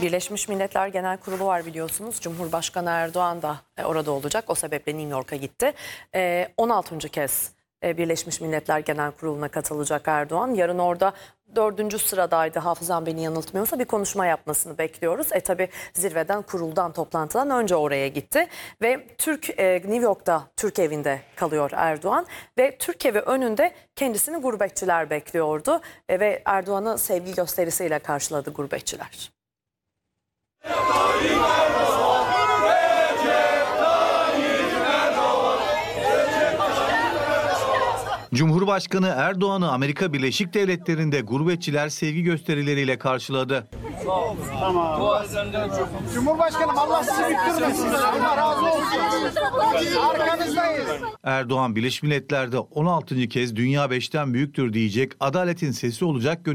Birleşmiş Milletler Genel Kurulu var biliyorsunuz. Cumhurbaşkanı Erdoğan da orada olacak. O sebeple New York'a gitti. 16. kez Birleşmiş Milletler Genel Kurulu'na katılacak Erdoğan. Yarın orada 4. sıradaydı, hafızam beni yanıltmıyorsa, bir konuşma yapmasını bekliyoruz. Tabii zirveden, kuruldan, toplantıdan önce oraya gitti. Ve New York'ta Türk evinde kalıyor Erdoğan. Ve Türk evi önünde kendisini gurbetçiler bekliyordu. Ve Erdoğan'ı sevgi gösterisiyle karşıladı gurbetçiler. Cumhurbaşkanı Erdoğan'ı Amerika Birleşik Devletleri'nde gurbetçiler sevgi gösterileriyle karşıladı. Tamam. Cumhurbaşkanım, Allah sizi bitirmesin. Allah razı olsun. Arkanızdayız. Erdoğan Birleşmiş Milletler'de 16. kez dünya 5'ten büyüktür diyecek, adaletin sesi olacak